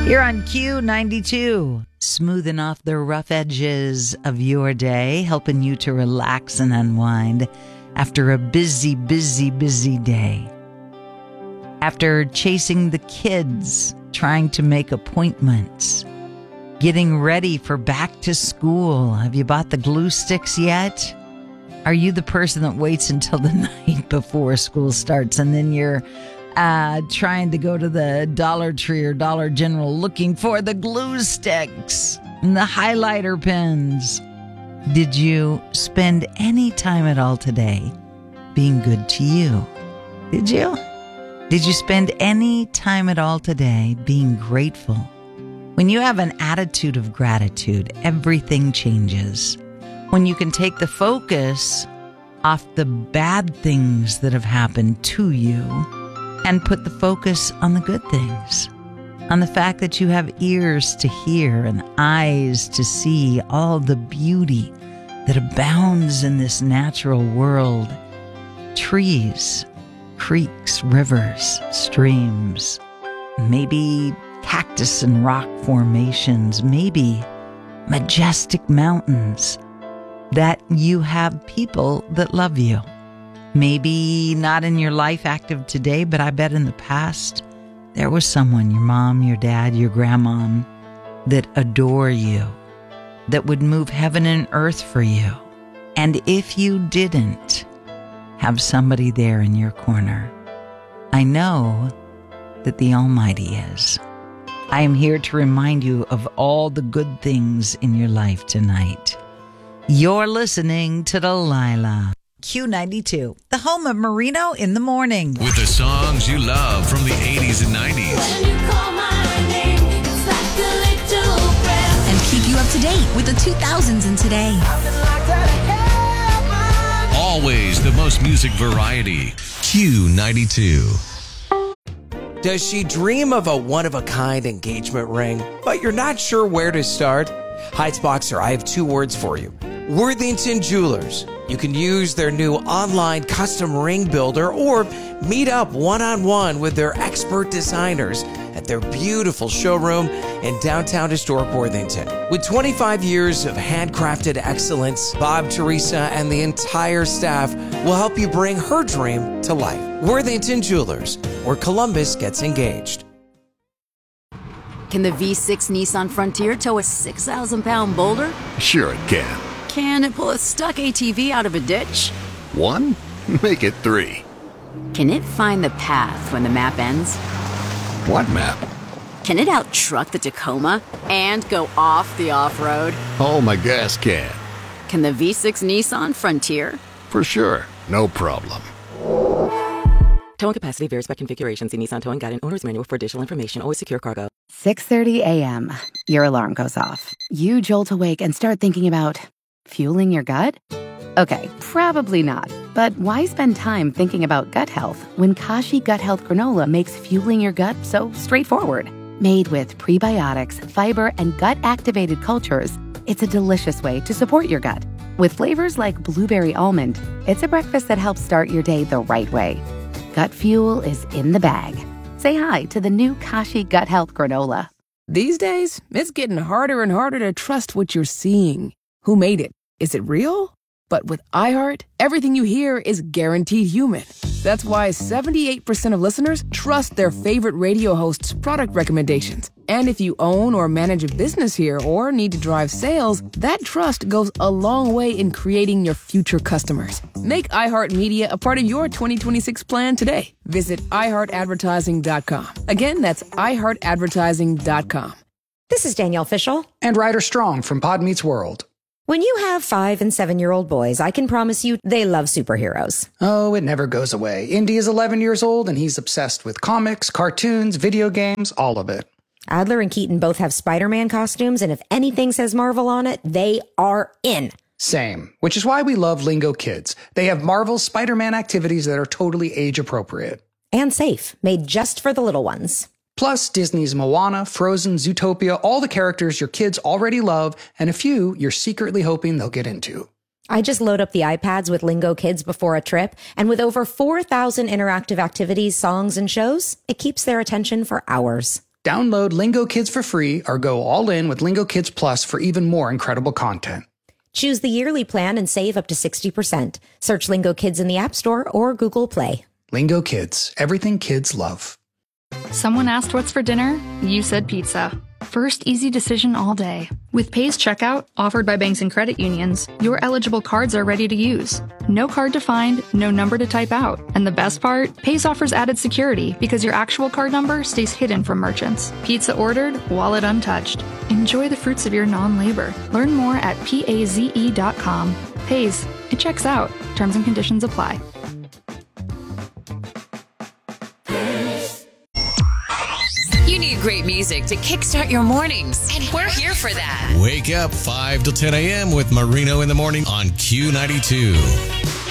Here on Q92, smoothing off the rough edges of your day, helping you to relax and unwind after a busy day. After chasing the kids, trying to make appointments, getting ready for back to school. Have you bought the glue sticks yet? Are you the person that waits until the night before school starts and then you're trying to go to the Dollar Tree or Dollar General looking for the glue sticks and the highlighter pens? Did you spend any time at all today being good to you? Did you? Did you spend any time at all today being grateful? When you have an attitude of gratitude, everything changes. When you can take the focus off the bad things that have happened to you and put the focus on the good things, on the fact that you have ears to hear and eyes to see all the beauty that abounds in this natural world. Trees, creeks, rivers, streams, maybe cactus and rock formations, maybe majestic mountains, that you have people that love you. Maybe not in your life active today, but I bet in the past there was someone, your mom, your dad, your grandmom, that adore you, that would move heaven and earth for you. And if you didn't have somebody there in your corner, I know that the Almighty is. I am here to remind you of all the good things in your life tonight. You're listening to Delilah. Q92, the home of Marino in the morning. With the songs you love from the 80s and 90s. When you call my name, it's like a little breath. And keep you up to date with the 2000s and today. Always the most music variety. Q92. Does she dream of a one-of-a-kind engagement ring, but you're not sure where to start? Heights Boxer, I have two words for you. Worthington Jewelers. You can use their new online custom ring builder or meet up one-on-one with their expert designers at their beautiful showroom in downtown historic Worthington. With 25 years of handcrafted excellence, Bob, Teresa, and the entire staff will help you bring her dream to life. Worthington Jewelers, where Columbus gets engaged. Can the V6 Nissan Frontier tow a 6,000-pound boulder? Sure it can. Can it pull a stuck ATV out of a ditch? 1? Make it 3. Can it find the path when the map ends? What map? Can it out-truck the Tacoma and go off the off-road? Oh, my gas can. Can the V6 Nissan Frontier? For sure. No problem. Towing capacity varies by configuration. See Nissan Towing Guide and Owner's Manual for additional information. Always secure cargo. 6:30 a.m. Your alarm goes off. You jolt awake and start thinking about fueling your gut? Okay, probably not. But why spend time thinking about gut health when Kashi Gut Health Granola makes fueling your gut so straightforward? Made with prebiotics, fiber, and gut-activated cultures, it's a delicious way to support your gut. With flavors like blueberry almond, it's a breakfast that helps start your day the right way. Gut fuel is in the bag. Say hi to the new Kashi Gut Health Granola. These days, it's getting harder and harder to trust what you're seeing. Who made it? Is it real? But with iHeart, everything you hear is guaranteed human. That's why 78% of listeners trust their favorite radio hosts' product recommendations. And if you own or manage a business here or need to drive sales, that trust goes a long way in creating your future customers. Make iHeartMedia a part of your 2026 plan today. Visit iHeartAdvertising.com. Again, that's iHeartAdvertising.com. This is Danielle Fishel. And Ryder Strong from Pod Meets World. When you have 5- and 7-year-old boys, I can promise you they love superheroes. Oh, it never goes away. Indy is 11 years old and he's obsessed with comics, cartoons, video games, all of it. Adler and Keaton both have Spider-Man costumes, and if anything says Marvel on it, they are in. Same, which is why we love Lingo Kids. They have Marvel's Spider-Man activities that are totally age-appropriate. And safe, made just for the little ones. Plus, Disney's Moana, Frozen, Zootopia, all the characters your kids already love, and a few you're secretly hoping they'll get into. I just load up the iPads with Lingo Kids before a trip, and with over 4,000 interactive activities, songs, and shows, it keeps their attention for hours. Download Lingo Kids for free or go all in with Lingo Kids Plus for even more incredible content. Choose the yearly plan and save up to 60%. Search Lingo Kids in the App Store or Google Play. Lingo Kids, everything kids love. Someone asked what's for dinner? You said pizza. First easy decision all day. With Pays Checkout, offered by banks and credit unions, your eligible cards are ready to use. No card to find, no number to type out. And the best part? Pays offers added security because your actual card number stays hidden from merchants. Pizza ordered, wallet untouched. Enjoy the fruits of your non-labor. Learn more at paze.com. Pays. It checks out. Terms and conditions apply. You need great music to kickstart your mornings, and we're here for that. Wake up 5 to 10 a.m. with Marino in the morning on Q92.